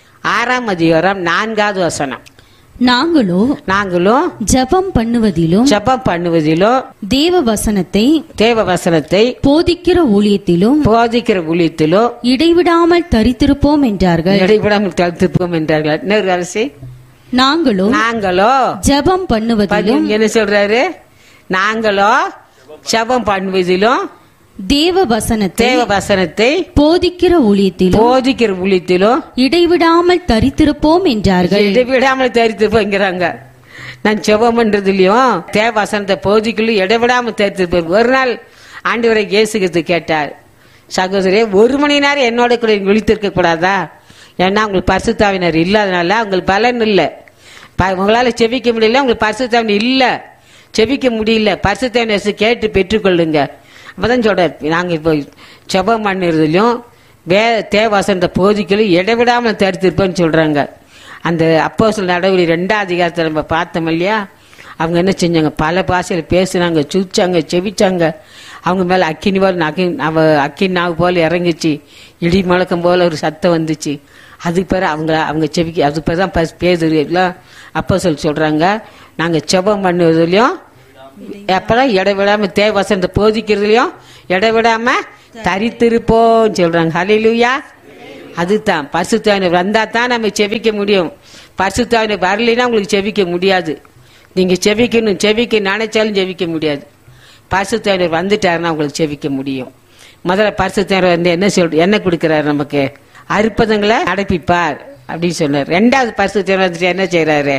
A: ஆறாம் அதிகாரம் நான்காவது வசனம்.
B: நாங்களோ
A: நாங்களோ
B: ஜெபம் பண்ணுவதிலும்
A: ஜெபம் பண்ணுவதிலும்
B: தேவ வசனத்தை
A: தேவ வசனத்தை
B: போதிக்கிற ஊழியத்திலும்
A: போதிக்கிற ஊழியத்திலும்
B: இடைவிடாமல் தரித்திருப்போம் என்றார்கள்.
A: இடைவிடாமல் தரித்திருப்போம் என்றார்கள். இன்னொரு அரசி,
B: நாங்களோ
A: நாங்களோ
B: ஜெபம் பண்ணுவதிலும்
A: என்ன சொல்றாரு? நாங்களோ ஜெபம் பண்ணுவதிலும்
B: தேவ வசனத்தை
A: தேவ வசனத்தை
B: போதிக்கிற ஊழியத்திலும்
A: போதிக்கிற ஊழியத்திலும்
B: இடைவிடாமல் தரித்திருப்போம் என்றார்கள்.
A: இடைவிடாமல் தரித்திருப்போங்கிறாங்க. நான் ஜெபம் பண்றதுலயும் தேவ வசனத்தை போதிக்கலும் இடைவிடாமல் தரித்திருப்பேன். ஒரு நாள் ஆண்டவரை இயேசு கிறிஸ்து கேட்டார், சகோதரே ஒரு மணி நேரம் என்னோட கூட விழித்திருக்க கூடாதா? ஏன்னா உங்களுக்கு பரிசுத்தாவினர் இல்லாதனால உங்களுக்கு பலன் இல்லை. உங்களால செபிக்க முடியல, உங்களுக்கு பரிசுத்தாவினர் இல்ல, செபிக்க முடியல. பரிசுத்தாவினர் கேட்டு பெற்றுக்கொள்ளுங்க. அப்பதான் சொல்றாரு, நாங்க இப்போ ஜெபம் பண்ணுறதுலயும் வே தேவசனத்தை போதிக்கலும் இடைவிடாமல் தரித்திருப்போன்னு சொல்றாங்க. அந்த அப்போஸ்தலர் நடவடிக்கை ரெண்டாம் அதிகாரத்தை நம்ம பார்த்தோம் இல்லையா? அவங்க என்ன செஞ்சாங்க? பல பாஷையில பேசுனாங்க, சுச்சாங்க, செபிச்சாங்க. அவங்க மேல அக்கினி போல அக்கி அவ அக்கின் நாவு போல இறங்கிச்சு, இடி முழக்கம் போல ஒரு சத்தம் வந்துச்சு. அதுக்கு பிறகு அவங்க அவங்க செபிக்க அதுக்கு பிறகு தான் பேசுறீங்களா அப்போஸ்தலர் சொல்றாங்க, நாங்க ஜெபம் பண்ணுவதுலயும் எப்பதான் இடைவிடாம தேவசனத்தை போதிக்கிறதுலயும் இடைவிடாம தரித்திருப்போம் சொல்றாங்க. ஹல்லேலூயா. அதுதான் பரிசுத்தாவினர் வந்தா தான் நம்ம செபிக்க முடியும். பரிசுத்தாவினர் வரலைன்னா உங்களுக்கு செபிக்க முடியாது. நீங்க செபிக்கணும், செபிக்க நினைச்சாலும் செபிக்க முடியாது. பரிசுத்தாவினர் வந்துட்டாருன்னா உங்களுக்கு செபிக்க முடியும். முதல்ல பரிசுத்தாவினர் வந்து என்ன சொல் என்ன கொடுக்கிறாரு? நமக்கு அற்புதங்களை நடப்பிப்பார் அப்படின்னு சொன்னார். ரெண்டாவது பரிசுத்தாவினர் வந்துட்டு என்ன செய்யறாரு?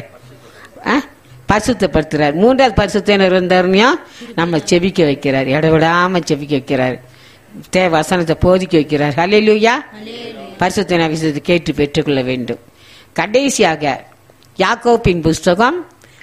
A: பரிசுத்தப்படுத்துறாரு. மூன்றாவது பரிசுத்தர் வந்தாருனையும் நம்ம செபிக்க வைக்கிறார், இடவிடாம செபிக்க வைக்கிறார், தேவ வசனத்தை போதிக்க வைக்கிறார். ஹல்லேலூயா. பரிசுத்த விஷயத்தை கேட்டு பெற்றுக்கொள்ள வேண்டும். கடைசியாக யாக்கோபின் புஸ்தகம்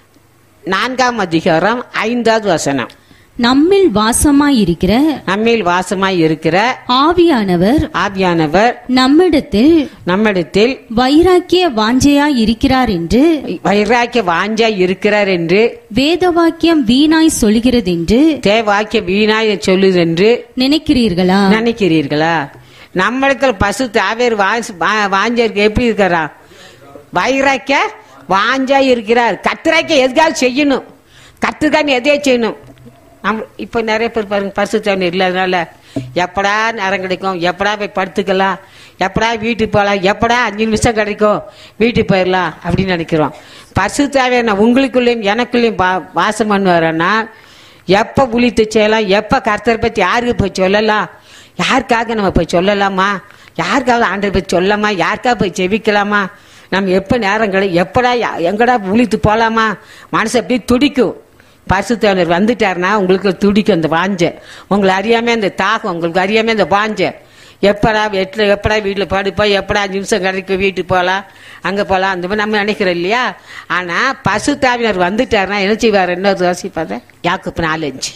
A: நான்காம் அதிகாரம் ஐந்தாவது வசனம்.
B: நம்மில் வாசமாயிருக்கிற
A: நம்மில் வாசமாய் இருக்கிற
B: ஆவியானவர்
A: ஆவியானவர்
B: நம்மிடத்தில்
A: நம்மிடத்தில்
B: வைராக்கிய வாஞ்சையாய் இருக்கிறார் என்று
A: வைராக்கிய வாஞ்சாய் இருக்கிறார் என்று
B: வேதவாக்கியம் வீணாய் சொல்கிறது என்று
A: தேவாக்கிய வீணாய் சொல்லுது என்று
B: நினைக்கிறீர்களா
A: நினைக்கிறீர்களா? நம்மிடத்துல பசு தாவேர் வாஞ்சா இருக்க எப்படி இருக்கிறா? வைராக்கிய வாஞ்சாய் இருக்கிறார். கத்திராக்கிய எதுக்காக செய்யணும், கத்துக்கான்னு எதையே செய்யணும். நம் இப்ப நிறைய பேர் பாருங்க பரிசுத்தவன் இல்லாதனால எப்படா நேரம் கிடைக்கும், எப்படா போய் படுத்துக்கலாம், எப்படா வீட்டுக்கு போகலாம், எப்படா அஞ்சு நிமிஷம் கிடைக்கும் வீட்டுக்கு போயிடலாம் அப்படின்னு நினைக்கிறோம். பரிசுத்தாவியான உங்களுக்குள்ளேயும் எனக்குள்ளேயும் வாசம் பண்ணுவாரன்னா எப்ப உளித்து செய்யலாம், எப்ப கர்த்தரை பத்தி யாருக்கு போய் சொல்லலாம், யாருக்காக நம்ம போய் சொல்லலாமா, யாருக்காவது ஆண்டரை போய் சொல்லலாமா, யாருக்காக போய் செபிக்கலாமா, நம்ம எப்ப நேரம் கிடை எப்படா எங்கடா உளித்து போலாமா, மனசு அப்படியே துடிக்கும். பரிசுத்தவர் வந்துட்டாருன்னா உங்களுக்கு துடிக்கும் அந்த வாஞ்ச, உங்களை அறியாம அந்த தாகம், உங்களுக்கு அறியாம அந்த வாஞ்ச, எப்படா எட்டு எப்படா வீட்டில் படுப்போம், எப்படா அஞ்சு நிமிஷம் கிடைக்கும் வீட்டுக்கு போகலாம், அங்கே போகலாம், அந்த மாதிரி நம்ம நினைக்கிறோம் இல்லையா. ஆனால் பரிசுத்தாவினர் வந்துட்டாருன்னா என்ன செய்வார்? இன்னொரு யோசிப்பாரு, யாக்கோப்பு நாலு அஞ்சு.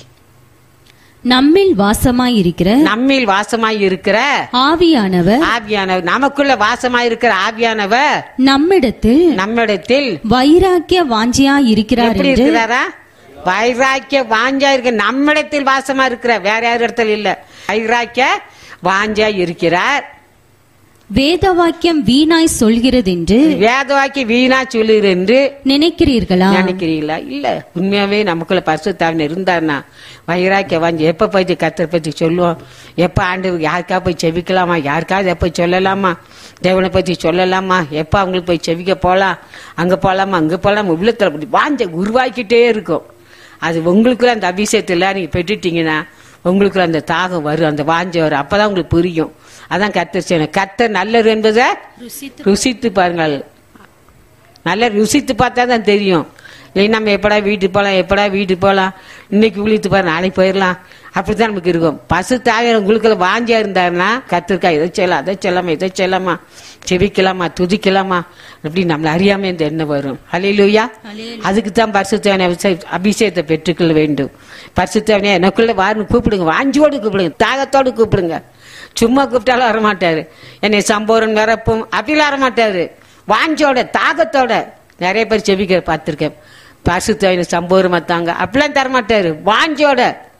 B: நம்மில் வாசமாய் இருக்கிற
A: நம்மில் வாசமாய் இருக்கிற
B: ஆவியானவர்
A: ஆவியானவர் நமக்குள்ள வாசமாய் இருக்கிற ஆவியானவர்
B: நம்மிடத்தில்
A: நம்மிடத்தில்
B: வைராக்கிய வாஞ்சியாய் இருக்கிறார்
A: எப்படி
B: என்று.
A: இருக்கிறாரா? வைராக்கிய வாஞ்சா இருக்க நம்மிடத்தில் வாசமா இருக்கிற, வேற யார் இடத்துல இல்ல. வைராக்கிய வாஞ்சா இருக்கிறார்.
B: வேத வாக்கியம் வீணாய் சொல்கிறது என்று
A: வேத வாக்கியம் வீணா சொல்லுகிற என்று
B: நினைக்கிறீர்களா?
A: நினைக்கிறீங்களா? இல்ல, உண்மையாவே நமக்குள்ள பரிசுத்தாவினர் இருந்தாருன்னா வைராக்கிய வாஞ்சி எப்ப போய் கர்த்தரை பத்தி சொல்லுவோம், எப்ப ஆண்டு யாருக்கா போய் செவிக்கலாமா, யாருக்காவது எப்ப சொல்லலாமா, தேவனை பத்தி சொல்லலாமா, எப்ப அவங்களுக்கு போய் செவிக்க போலாம், அங்க போலாமா, அங்க போலாமா, உள்ளத்துல வாஞ்ச உருவாக்கிட்டே இருக்கும். அது உங்களுக்குள்ள அந்த அபிஷேகத்துல நீங்க பெற்றுட்டீங்கன்னா உங்களுக்குள்ள அந்த தாகம் வரும், அந்த வாஞ்ச வரும். அப்பதான் உங்களுக்கு புரியும். அதான் கர்த்தர் செய்யணும். கர்த்தர் நல்லது என்பதை ருசித்து பாருங்கள். நல்லா ருசித்து பார்த்தா தான் தெரியும். இல்லை நம்ம எப்படா வீட்டுக்கு போகலாம், எப்படா வீட்டுக்கு போகலாம், இன்னைக்கு விழித்து பாரு, நாளைக்கு போயிடலாம், அப்படித்தான் நமக்கு இருக்கும். பசு தாய் உங்களுக்கு வாஞ்சியா இருந்தாருன்னா கர்த்தருக்கா இதை செய்யலாம், அதை செல்லாமா, இதை செல்லாமா, செவிக்கலாமா, துதிக்கலாமா, அப்படி நம்மளை அறியாம இந்த எண்ணம் வரும். ஹல்லேலூயா. அதுக்கு தான் பரிசுத்தவனை அபிஷேகத்தை பெற்றுக்கொள்ள வேண்டும். பரிசுத்தவனை எனக்குள்ள வாருன்னு கூப்பிடுங்க, வாஞ்சியோடு கூப்பிடுங்க, தாகத்தோடு கூப்பிடுங்க. சும்மா கூப்பிட்டாலும் வரமாட்டாரு. என்னை சம்போரன் நிரப்பும் அப்படிலாம் வரமாட்டாரு. வாஞ்சோட தாகத்தோட நிறைய பேர் செவிக்க பார்த்திருக்கேன். பரிசுத்தவனை சம்போரம் தாங்க அப்படிலாம் தரமாட்டாரு. வாஞ்சோட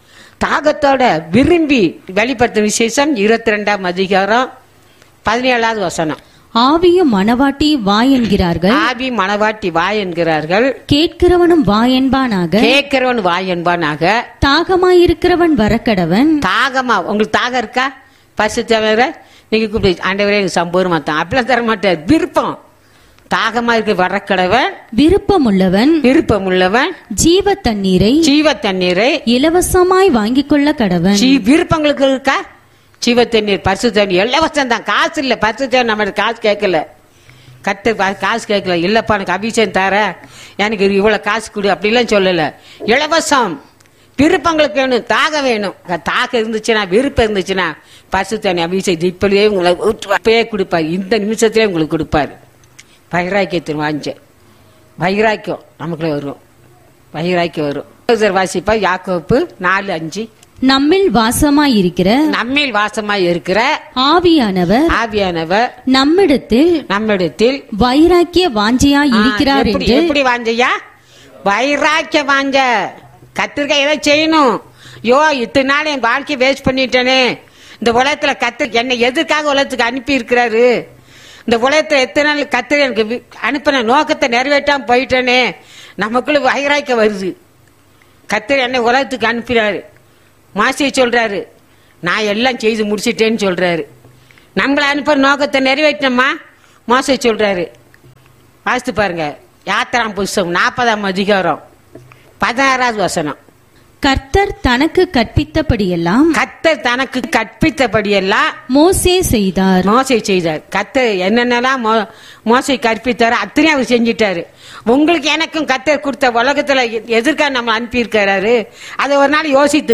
A: தாகத்தோட விரும்பி வெளிப்படுத்தும் விசேஷம் இருபத்தி ரெண்டாம் அதிகாரம் பதினேழாவது வசனம்.
B: ஆவியும் மனவாட்டி வா என்கிறார்கள்,
A: ஆவி மனவாட்டி வா என்கிறார்கள்,
B: கேட்கிறவனும் வா என்பானாக,
A: கேட்கிறவன் வா என்பானாக,
B: தாகமாயிருக்கிறவன் வரக்கடவன்.
A: தாகமா உங்களுக்கு தாகம் இருக்கா? பரிசுத்தவரை நீங்க கூப்பிட்டு ஆண்டவரே எனக்கு சம்போரமா தான் அப்படிலாம் தர மாட்டார். விருப்பம் தாகமா இருக்க வரக்கடவன்,
B: விருப்பம் உள்ளவன்
A: விருப்பம் உள்ளவன்
B: ஜீவ தண்ணீரை
A: ஜீவ தண்ணீரை
B: இலவசமாய் வாங்கிக் கொள்ள கடவன்.
A: விருப்பங்களுக்கு இருக்கா? ஜீவ தண்ணீர் பரிசு தண்ணீர் இலவசம் தான், காசு இல்ல. பரிசு தண்ணீர் நம்ம காசு கேட்கல, கத்து காசு கேட்கல. இல்லப்பா எனக்கு அபிஷேகம் தர, எனக்கு இவ்வளவு காசு கொடு அப்படிலாம் சொல்லல. இலவசம். விருப்பங்களுக்கு வேணும், தாகம் வேணும். தாகம் இருந்துச்சுன்னா, விருப்பம் இருந்துச்சுன்னா பரிசு தண்ணி அபிஷேகம் இப்படியே உங்களை கொடுப்பாரு, இந்த நிமிஷத்திலே உங்களுக்கு கொடுப்பாரு. வைராக்கியத்தின் வாஞ்ச வைராக்கியம் நமக்குள்ள வரும், வைராக்கியம் வரும். வாசிப்பா யாக்கோப்பு நாலு அஞ்சு.
B: நம்மில் வாசமாய் இருக்கிற
A: நம்மில் வாசமாய் இருக்கிற
B: ஆவியானவர்
A: ஆவியானவர்
B: நம்மிடத்தில்
A: நம்மிடத்தில்
B: வைராக்கிய வாஞ்சையாய் இருக்கிறார் என்று.
A: எப்படி வாஞ்சையா? வைராக்கிய வாஞ்ச. கத்திரிக்காய் ஏதோ செய்யணும். யோ இத்தனை நாள் என் வாழ்க்கையை வேஸ்ட் பண்ணிட்டேனே, இந்த உலகத்துல கத்திரி என்னை எதுக்காக உலகத்துக்கு அனுப்பி இருக்கிறாரு, இந்த உலகத்துல எத்தனை நாள் கத்திரி எனக்கு அனுப்பின நோக்கத்தை நிறைவேற்றாம போயிட்டேனே, நமக்குள்ள வைராக்கியம் வருது. கத்திரி என்னை உலகத்துக்கு அனுப்பினாரு. மாசியை சொல்றாரு, நான் எல்லாம் செய்து முடிச்சிட்டேன்னு சொல்றாரு. நம்மளை அனுப்புற நோக்கத்தை நிறைவேற்றமா மாசியை சொல்றாரு. வாசித்து பாருங்க யாத்திராம் புஸ்தகம் நாற்பதாம் அதிகாரம் பதினாறாவது வசனம்.
B: கர்த்தர் தனக்கு கற்பித்தபடியெல்லாம்
A: கர்த்தர் தனக்கு கற்பித்தபடியெல்லாம்
B: மோசே செய்தார்.
A: மோசே செய்தார். கர்த்தர் என்னென்னலாம் மோசே கற்பித்தாரு அத்தனையும் அவர் செஞ்சிட்டாரு. உங்களுக்கு எனக்கும் கர்த்தர் கொடுத்த உலகத்துல எதற்காக நம்ம அனுப்பி இருக்கிறாரு, அதை ஒரு நாள் யோசித்து